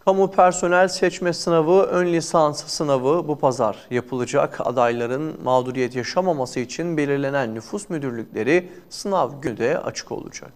Kamu personel seçme sınavı, ön lisans sınavı bu pazar yapılacak. Adayların mağduriyet yaşamaması için belirlenen nüfus müdürlükleri sınav günü de açık olacak.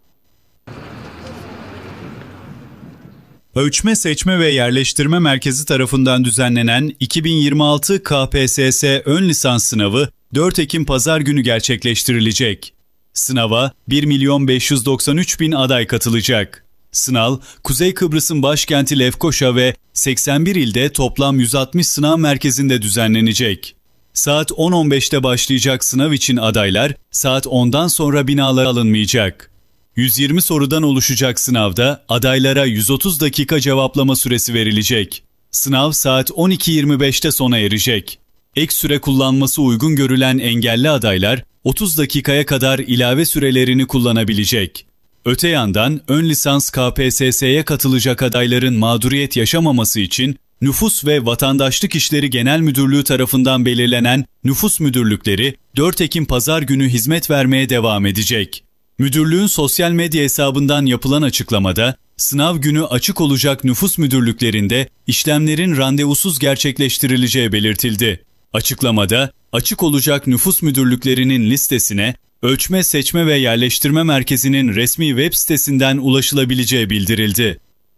Ölçme, Seçme ve Yerleştirme Merkezi tarafından düzenlenen 2026 KPSS ön lisans sınavı 4 Ekim Pazar günü gerçekleştirilecek. Sınava 1.593.000 aday katılacak. Sınav, Kuzey Kıbrıs'ın başkenti Lefkoşa ve 81 ilde toplam 160 sınav merkezinde düzenlenecek. Saat 10.15'te başlayacak sınav için adaylar saat 10'dan sonra binalara alınmayacak. 120 sorudan oluşacak sınavda adaylara 130 dakika cevaplama süresi verilecek. Sınav saat 12.25'te sona erecek. Ek süre kullanması uygun görülen engelli adaylar 30 dakikaya kadar ilave sürelerini kullanabilecek. Öte yandan ön lisans KPSS'ye katılacak adayların mağduriyet yaşamaması için Nüfus ve Vatandaşlık İşleri Genel Müdürlüğü tarafından belirlenen nüfus müdürlükleri 4 Ekim Pazar günü hizmet vermeye devam edecek. Müdürlüğün sosyal medya hesabından yapılan açıklamada, sınav günü açık olacak nüfus müdürlüklerinde işlemlerin randevusuz gerçekleştirileceği belirtildi. Açıklamada, açık olacak nüfus müdürlüklerinin listesine Ölçme, Seçme ve Yerleştirme Merkezi'nin resmi web sitesinden ulaşılabileceği bildirildi.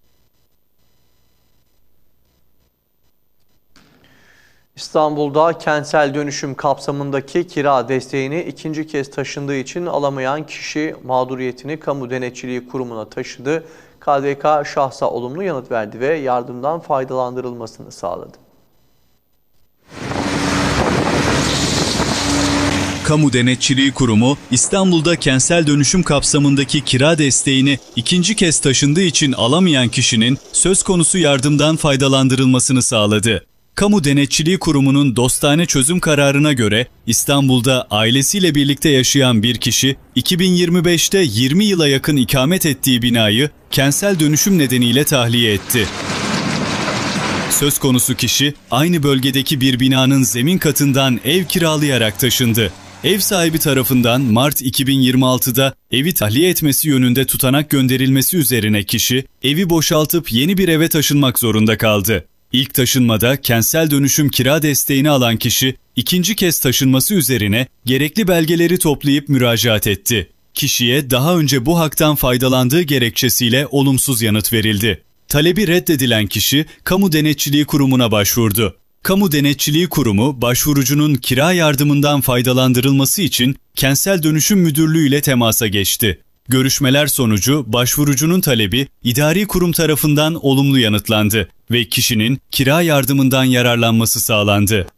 İstanbul'da kentsel dönüşüm kapsamındaki kira desteğini ikinci kez taşındığı için alamayan kişi mağduriyetini Kamu Denetçiliği Kurumu'na taşıdı. KDK şahsa olumlu yanıt verdi ve yardımdan faydalandırılmasını sağladı. Kamu Denetçiliği Kurumu, İstanbul'da kentsel dönüşüm kapsamındaki kira desteğini ikinci kez taşındığı için alamayan kişinin söz konusu yardımdan faydalandırılmasını sağladı. Kamu Denetçiliği Kurumu'nun dostane çözüm kararına göre İstanbul'da ailesiyle birlikte yaşayan bir kişi 2025'te 20 yıla yakın ikamet ettiği binayı kentsel dönüşüm nedeniyle tahliye etti. Söz konusu kişi aynı bölgedeki bir binanın zemin katından ev kiralayarak taşındı. Ev sahibi tarafından Mart 2026'da evi tahliye etmesi yönünde tutanak gönderilmesi üzerine kişi evi boşaltıp yeni bir eve taşınmak zorunda kaldı. İlk taşınmada kentsel dönüşüm kira desteğini alan kişi ikinci kez taşınması üzerine gerekli belgeleri toplayıp müracaat etti. Kişiye daha önce bu haktan faydalandığı gerekçesiyle olumsuz yanıt verildi. Talebi reddedilen kişi Kamu Denetçiliği Kurumu'na başvurdu. Kamu Denetçiliği Kurumu, başvurucunun kira yardımından faydalandırılması için Kentsel Dönüşüm Müdürlüğü ile temasa geçti. Görüşmeler sonucu başvurucunun talebi idari kurum tarafından olumlu yanıtlandı ve kişinin kira yardımından yararlanması sağlandı.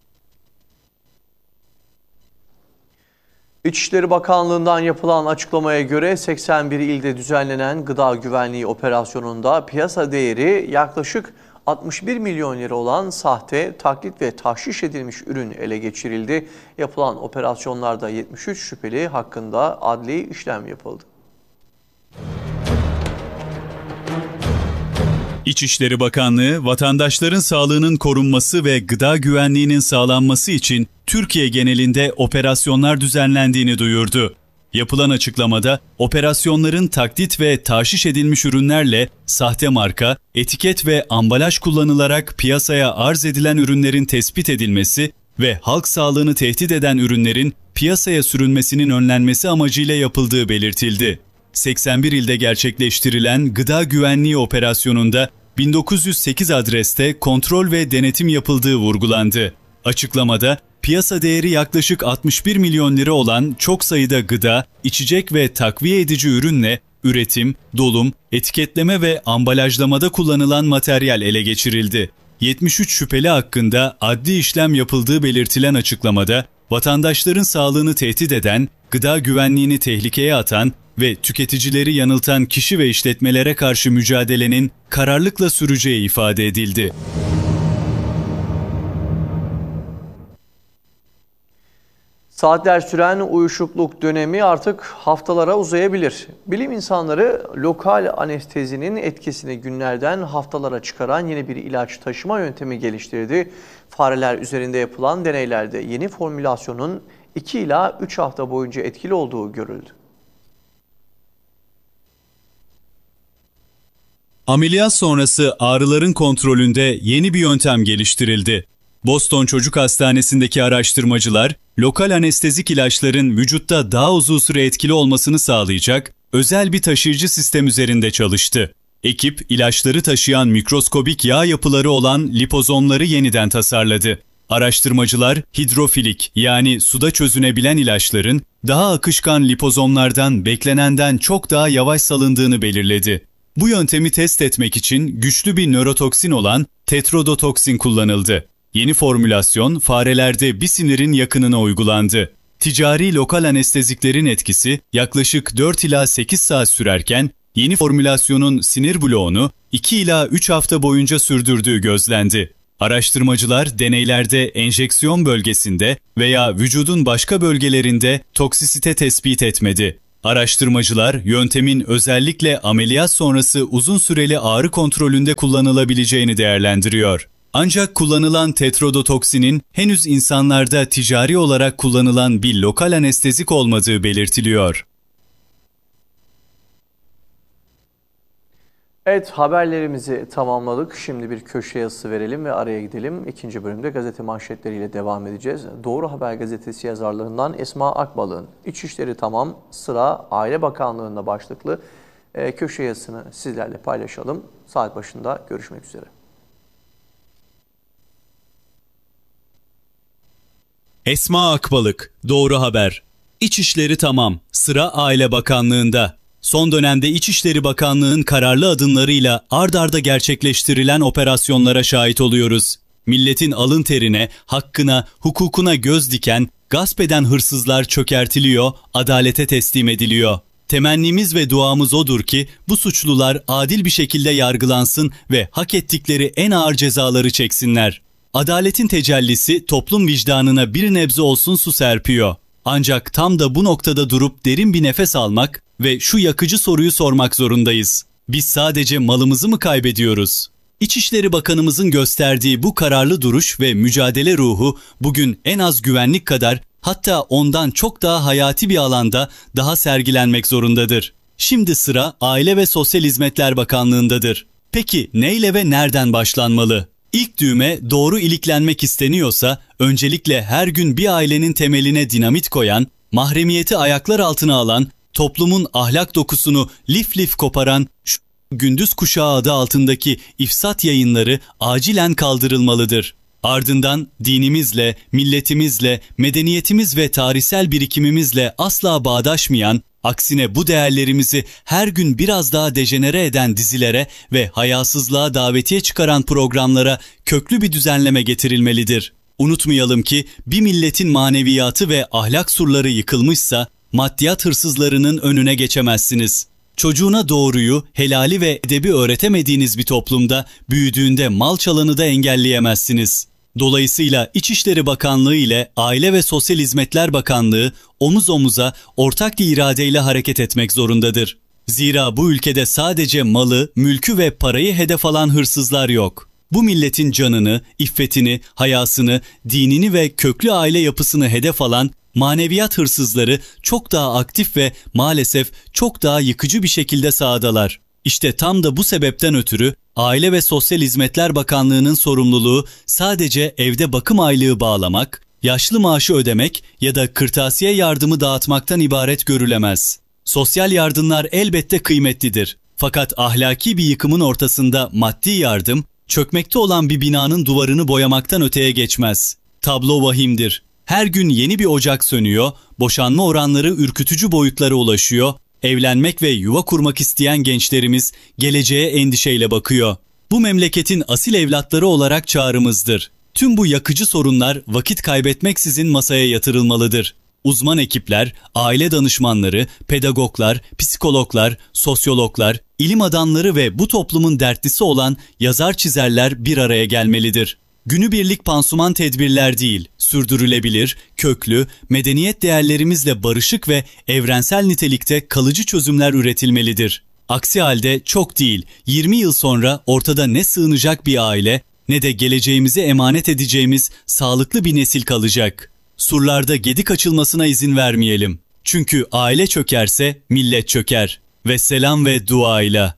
İçişleri Bakanlığı'ndan yapılan açıklamaya göre 81 ilde düzenlenen gıda güvenliği operasyonunda piyasa değeri yaklaşık 61 milyon lira olan sahte, taklit ve tahşiş edilmiş ürün ele geçirildi. Yapılan operasyonlarda 73 şüpheli hakkında adli işlem yapıldı. İçişleri Bakanlığı, vatandaşların sağlığının korunması ve gıda güvenliğinin sağlanması için Türkiye genelinde operasyonlar düzenlendiğini duyurdu. Yapılan açıklamada operasyonların taklit ve tahşiş edilmiş ürünlerle sahte marka, etiket ve ambalaj kullanılarak piyasaya arz edilen ürünlerin tespit edilmesi ve halk sağlığını tehdit eden ürünlerin piyasaya sürülmesinin önlenmesi amacıyla yapıldığı belirtildi. 81 ilde gerçekleştirilen gıda güvenliği operasyonunda 1908 adreste kontrol ve denetim yapıldığı vurgulandı. Açıklamada piyasa değeri yaklaşık 61 milyon lira olan çok sayıda gıda, içecek ve takviye edici ürünle üretim, dolum, etiketleme ve ambalajlamada kullanılan materyal ele geçirildi. 73 şüpheli hakkında adli işlem yapıldığı belirtilen açıklamada, vatandaşların sağlığını tehdit eden, gıda güvenliğini tehlikeye atan ve tüketicileri yanıltan kişi ve işletmelere karşı mücadelenin kararlılıkla süreceği ifade edildi. Saatler süren uyuşukluk dönemi artık haftalara uzayabilir. Bilim insanları lokal anestezinin etkisini günlerden haftalara çıkaran yeni bir ilaç taşıma yöntemi geliştirdi. Fareler üzerinde yapılan deneylerde yeni formülasyonun 2 ila 3 hafta boyunca etkili olduğu görüldü. Ameliyat sonrası ağrıların kontrolünde yeni bir yöntem geliştirildi. Boston Çocuk Hastanesi'ndeki araştırmacılar, lokal anestezik ilaçların vücutta daha uzun süre etkili olmasını sağlayacak özel bir taşıyıcı sistem üzerinde çalıştı. Ekip, ilaçları taşıyan mikroskobik yağ yapıları olan lipozomları yeniden tasarladı. Araştırmacılar, hidrofilik yani suda çözünebilen ilaçların daha akışkan lipozomlardan beklenenden çok daha yavaş salındığını belirledi. Bu yöntemi test etmek için güçlü bir nörotoksin olan tetrodotoksin kullanıldı. Yeni formülasyon farelerde bir sinirin yakınına uygulandı. Ticari lokal anesteziklerin etkisi yaklaşık 4 ila 8 saat sürerken yeni formülasyonun sinir bloğunu 2 ila 3 hafta boyunca sürdürdüğü gözlendi. Araştırmacılar deneylerde enjeksiyon bölgesinde veya vücudun başka bölgelerinde toksisite tespit etmedi. Araştırmacılar yöntemin özellikle ameliyat sonrası uzun süreli ağrı kontrolünde kullanılabileceğini değerlendiriyor. Ancak kullanılan tetrodotoksinin henüz insanlarda ticari olarak kullanılan bir lokal anestezik olmadığı belirtiliyor. Evet, haberlerimizi tamamladık. Şimdi bir köşe yazısı verelim ve araya gidelim. İkinci bölümde gazete manşetleriyle devam edeceğiz. Doğru Haber gazetesi yazarlarından Esma Akbal'ın İçişleri tamam, sıra Aile Bakanlığı'nda başlıklı köşe yazısını sizlerle paylaşalım. Saat başında görüşmek üzere. Esma Akbalık, Doğru Haber. İçişleri tamam, sıra Aile Bakanlığı'nda. Son dönemde İçişleri Bakanlığı'nın kararlı adımlarıyla ard arda gerçekleştirilen operasyonlara şahit oluyoruz. Milletin alın terine, hakkına, hukukuna göz diken, gasp eden hırsızlar çökertiliyor, adalete teslim ediliyor. Temennimiz ve duamız odur ki bu suçlular adil bir şekilde yargılansın ve hak ettikleri en ağır cezaları çeksinler. Adaletin tecellisi toplum vicdanına bir nebze olsun su serpiyor. Ancak tam da bu noktada durup derin bir nefes almak ve şu yakıcı soruyu sormak zorundayız. Biz sadece malımızı mı kaybediyoruz? İçişleri Bakanımızın gösterdiği bu kararlı duruş ve mücadele ruhu bugün en az güvenlik kadar, hatta ondan çok daha hayati bir alanda daha sergilenmek zorundadır. Şimdi sıra Aile ve Sosyal Hizmetler Bakanlığı'ndadır. Peki neyle ve nereden başlanmalı? İlk düğme doğru iliklenmek isteniyorsa öncelikle her gün bir ailenin temeline dinamit koyan, mahremiyeti ayaklar altına alan, toplumun ahlak dokusunu lif lif koparan şu gündüz kuşağı adı altındaki ifsat yayınları acilen kaldırılmalıdır. Ardından dinimizle, milletimizle, medeniyetimiz ve tarihsel birikimimizle asla bağdaşmayan, aksine bu değerlerimizi her gün biraz daha dejenere eden dizilere ve hayasızlığa davetiye çıkaran programlara köklü bir düzenleme getirilmelidir. Unutmayalım ki bir milletin maneviyatı ve ahlak surları yıkılmışsa maddiyat hırsızlarının önüne geçemezsiniz. Çocuğuna doğruyu, helali ve edebi öğretemediğiniz bir toplumda büyüdüğünde mal çalanı da engelleyemezsiniz. Dolayısıyla İçişleri Bakanlığı ile Aile ve Sosyal Hizmetler Bakanlığı omuz omuza ortak bir iradeyle hareket etmek zorundadır. Zira bu ülkede sadece malı, mülkü ve parayı hedef alan hırsızlar yok. Bu milletin canını, iffetini, hayasını, dinini ve köklü aile yapısını hedef alan maneviyat hırsızları çok daha aktif ve maalesef çok daha yıkıcı bir şekilde sahadalar. İşte tam da bu sebepten ötürü Aile ve Sosyal Hizmetler Bakanlığı'nın sorumluluğu sadece evde bakım aylığı bağlamak, yaşlı maaşı ödemek ya da kırtasiye yardımı dağıtmaktan ibaret görülemez. Sosyal yardımlar elbette kıymetlidir. Fakat ahlaki bir yıkımın ortasında maddi yardım, çökmekte olan bir binanın duvarını boyamaktan öteye geçmez. Tablo vahimdir. Her gün yeni bir ocak sönüyor, boşanma oranları ürkütücü boyutlara ulaşıyor, evlenmek ve yuva kurmak isteyen gençlerimiz geleceğe endişeyle bakıyor. Bu memleketin asil evlatları olarak çağrımızdır. Tüm bu yakıcı sorunlar vakit kaybetmeksizin masaya yatırılmalıdır. Uzman ekipler, aile danışmanları, pedagoglar, psikologlar, sosyologlar, ilim adamları ve bu toplumun dertlisi olan yazar çizerler bir araya gelmelidir. Günübirlik pansuman tedbirler değil, sürdürülebilir, köklü, medeniyet değerlerimizle barışık ve evrensel nitelikte kalıcı çözümler üretilmelidir. Aksi halde çok değil, 20 yıl sonra ortada ne sığınacak bir aile, ne de geleceğimize emanet edeceğimiz sağlıklı bir nesil kalacak. Surlarda gedik açılmasına izin vermeyelim. Çünkü aile çökerse millet çöker. Ve selam ve duayla.